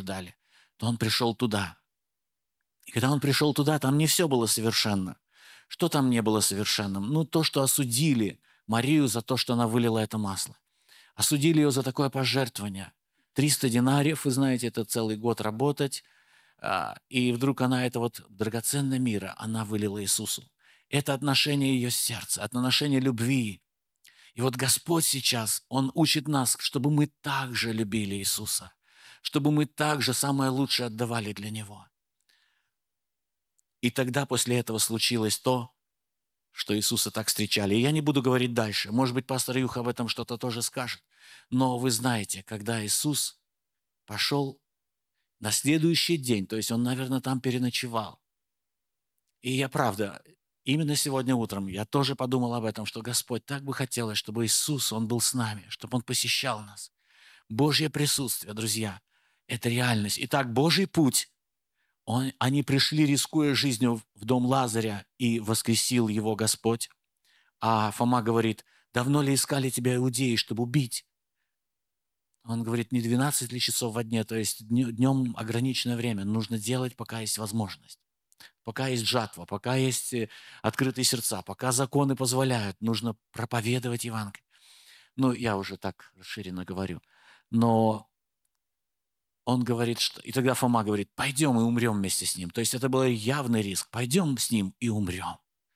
ждали, то он пришел туда. И когда он пришел туда, там не все было совершенно. Что там не было совершенным? Ну, то, что осудили Марию за то, что она вылила это масло. Осудили ее за такое пожертвование. 300 динариев, вы знаете, это целый год работать. И вдруг она, это вот драгоценное мира, она вылила Иисусу. Это отношение ее сердца, отношение любви. И вот Господь сейчас, Он учит нас, чтобы мы также любили Иисуса, чтобы мы также самое лучшее отдавали для Него. И тогда после этого случилось то, что Иисуса так встречали. И я не буду говорить дальше. Может быть, пастор Юха об этом что-то тоже скажет. Но вы знаете, когда Иисус пошел на следующий день, то есть Он, наверное, там переночевал. И я, правда, именно сегодня утром я тоже подумал об этом, что Господь, так бы хотелось, чтобы Иисус, Он был с нами, чтобы Он посещал нас. Божье присутствие, друзья, это реальность. Итак, Божий путь. Они пришли, рискуя жизнью, в дом Лазаря, и воскресил его Господь. А Фома говорит: давно ли искали тебя иудеи, чтобы убить? Он говорит: не 12 ли часов во дне, то есть днем ограниченное время. Нужно делать, пока есть возможность. Пока есть жатва, пока есть открытые сердца, пока законы позволяют, нужно проповедовать Евангелие. Ну, я уже так расширенно говорю. Но он говорит, что... И тогда Фома говорит: пойдем и умрем вместе с ним. То есть это был явный риск. Пойдем с ним и умрем.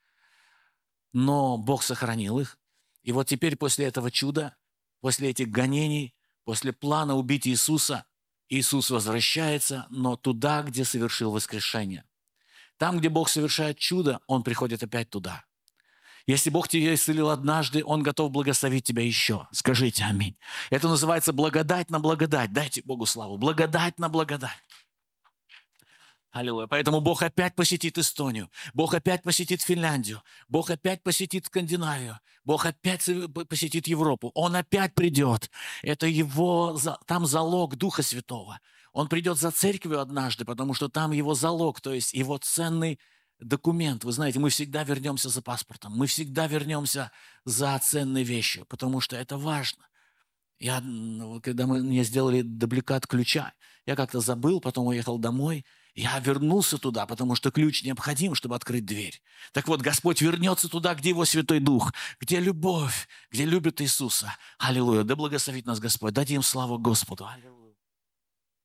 Но Бог сохранил их. И вот теперь после этого чуда, после этих гонений, после плана убить Иисуса, Иисус возвращается, но туда, где совершил воскрешение. Там, где Бог совершает чудо, Он приходит опять туда. Если Бог тебя исцелил однажды, Он готов благословить тебя еще. Скажите аминь. Это называется благодать на благодать. Дайте Богу славу. Благодать на благодать. Аллилуйя. Поэтому Бог опять посетит Эстонию. Бог опять посетит Финляндию. Бог опять посетит Скандинавию. Бог опять посетит Европу. Он опять придет. Это его, там залог Духа Святого. Он придет за церковью однажды, потому что там его залог, то есть его ценный документ. Вы знаете, мы всегда вернемся за паспортом. Мы всегда вернемся за ценной вещью, потому что это важно. Когда мне сделали дубликат ключа, я как-то забыл, потом уехал домой. Я вернулся туда, потому что ключ необходим, чтобы открыть дверь. Так вот, Господь вернется туда, где Его Святой Дух, где любовь, где любит Иисуса. Аллилуйя. Да благословит нас Господь. Дадим славу Господу. Аллилуйя.